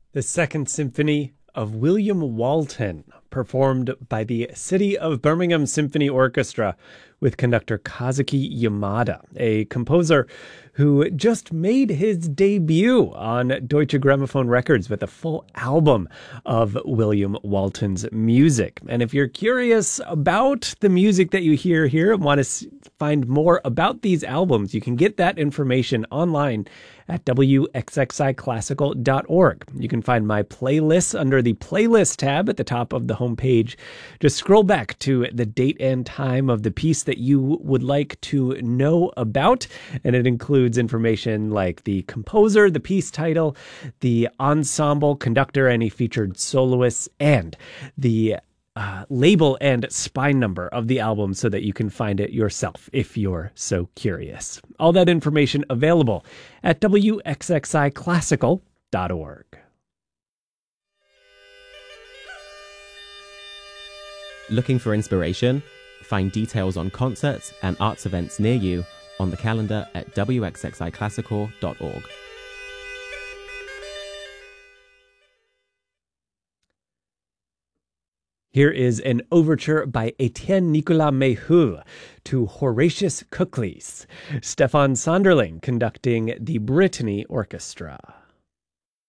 The Second Symphony of William Walton, performed by the City of Birmingham Symphony Orchestra with conductor Kazuki Yamada, a composer who just made his debut on Deutsche Grammophon Records with a full album of William Walton's music. And if you're curious about the music that you hear here and want to find more about these albums, you can get that information online at wxxiclassical.org. You can find my playlists under the playlist tab at the top of the homepage. Just scroll back to the date and time of the piece that you would like to know about, and it includes information like the composer, the piece title, the ensemble, conductor, any featured soloists, and the label and spine number of the album so that you can find it yourself if you're so curious. All that information available at wxxiclassical.org. Looking for inspiration? Find details on concerts and arts events near you on the calendar at wxxiclassical.org. Here is an overture by Etienne Nicolas Méhul to Horatius Cocles, Stefan Sonderling conducting the Brittany Orchestra.